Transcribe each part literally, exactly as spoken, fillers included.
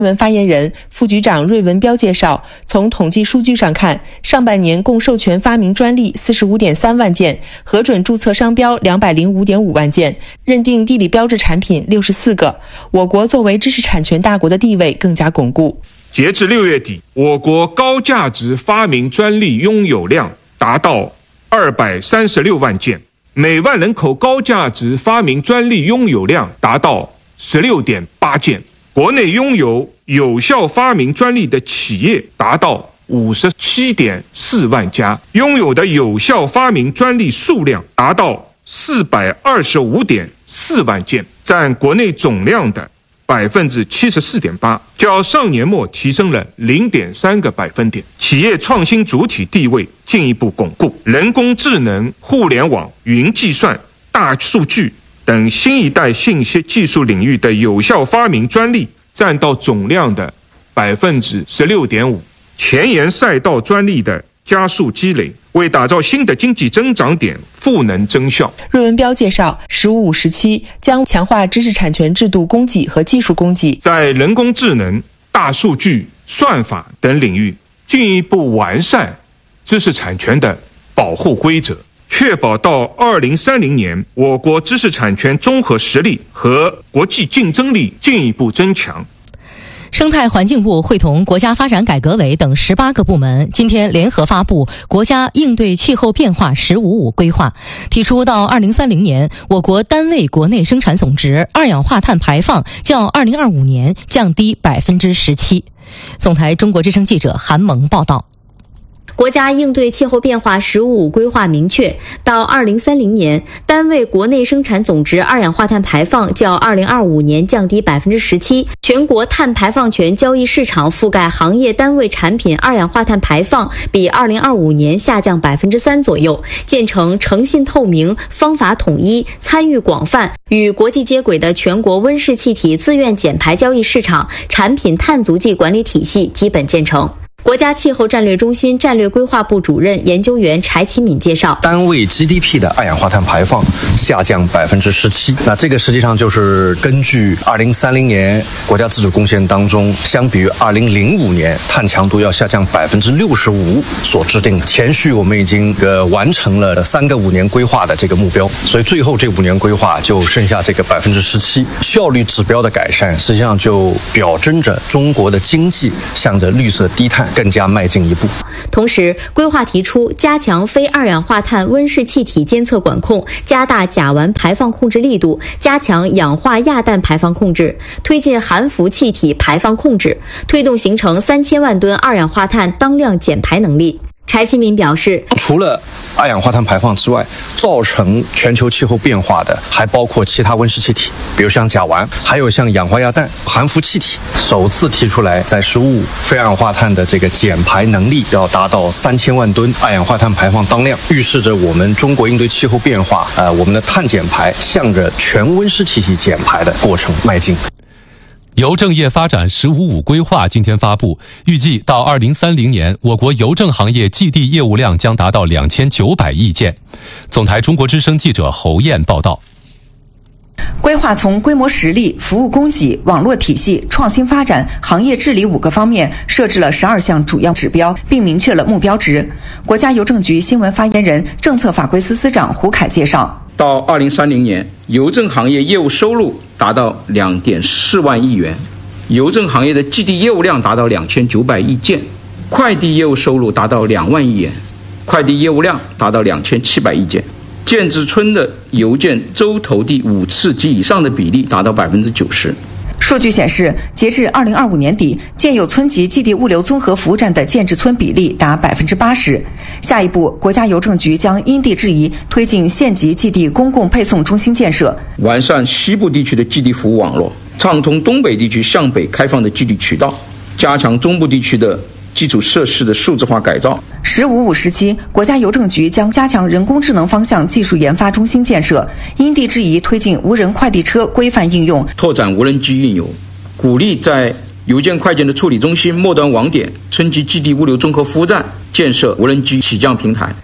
文发言人、副局长芮文彪介绍，从统计数据上看，上半年共授权发明专利 四十五点三万件，核准注册商标 两百零五点五万件，认定地理标志产品六十四个。我国作为知识产权大国的地位更加巩固。 截至六月底，我国高价值发明专利拥有量达到二百三十六万件，每万人口高价值发明专利拥有量达到 十六点八件。国内拥有有效发明专利的企业达到 五十七点四万家，拥有的有效发明专利数量达到 四百二十五点四万件，占国内总量的 百分之七十四点八， 较上年末提升了 零点三个百分点。企业创新主体地位进一步巩固，人工智能、互联网、云计算、大数据等新一代信息技术领域的有效发明专利占到总量的 百分之十六点五， 前沿赛道专利的加速积累，为打造新的经济增长点赋能增效。 芮文彪介绍，十五五时期将强化知识产权制度供给和技术供给， 在人工智能、大数据、算法等领域进一步完善知识产权的保护规则，确保到二零三零年，我国知识产权综合实力和国际竞争力进一步增强。 生态环境部会同国家发展改革委等十八个部门今天联合发布国家应对气候变化“十五五”规划，提出到二零三零年，我国单位国内生产总值二氧化碳排放较二零二五年降低 百分之十七。 总台中国之声记者韩萌报道。 国家应对气候变化“十五五”规划明确，到二零三零年，单位国内生产总值二氧化碳排放较二零二五年降低 百分之十七， 全国碳排放权交易市场覆盖行业单位产品二氧化碳排放比二零二五年下降 百分之三 左右，建成诚信透明、方法统一、参与广泛、与国际接轨的全国温室气体自愿减排交易市场产品碳足迹管理体系基本建成。国家气候战略中心战略规划部主任研究员柴启敏介绍， 单位 G D P 的二氧化碳排放下降 百分之十七， 那这个实际上就是根据二零三零年国家自主贡献当中，相比于二零零五年碳强度要下降 百分之六十五 所制定。前续我们已经呃完成了三个五年规划的这个目标，所以最后这五年规划就剩下这个 百分之十七， 效率指标的改善实际上就表征着中国的经济向着绿色低碳更加迈进一步。 同时，规划提出加强非二氧化碳温室气体监测管控，加大甲烷排放控制力度，加强氧化亚氮排放控制，推进含氟气体排放控制，推动形成三千万吨二氧化碳当量减排能力。柴启敏表示， 除了二氧化碳排放之外，造成全球气候变化的还包括其他温室气体，比如像甲烷，还有像氧化亚氮、含氟气体。首次提出来，在十五非二氧化碳的这个减排能力要达到三千万吨二氧化碳排放当量，预示着我们中国应对气候变化，呃，我们的碳减排向着全温室气体减排的过程迈进。 邮政业发展“十五五”规划今天发布，预计到二零三零年，我国邮政行业寄递业务量将达到两千九百亿件。总台中国之声记者侯燕报道。 规划从规模实力、服务供给、网络体系、创新发展、行业治理五个方面设置了十二项主要指标，并明确了目标值。国家邮政局新闻发言人、政策法规司司长胡凯介绍， 到二零三零年，邮政行业业务收入达到两点四万亿元，邮政行业的寄递业务量达到两千九百亿件，快递业务收入达到两万亿元，快递业务量达到两千七百亿件。建制村的邮件周投递五次及以上的比例达到 百分之九十。 数据显示，截至二零二五年底，建有村级寄递物流综合服务站的建制村比例达 百分之八十。下一步，国家邮政局将因地制宜推进县级寄递公共配送中心建设， 完善西部地区的寄递服务网络，畅通东北地区向北开放的寄递渠道，加强中部地区的基础设施的数字化改造。 十五五时期，国家邮政局将加强人工智能方向技术研发中心建设，因地制宜推进无人快递车规范应用， 拓展无人机运油，鼓励在邮件快件的处理中心、末端网点、村级寄递物流综合服务站建设无人机起降平台。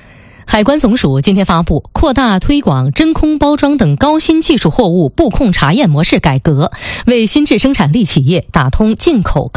海关总署今天发布扩大推广真空包装等高新技术货物布控查验模式改革，为新质生产力企业打通进口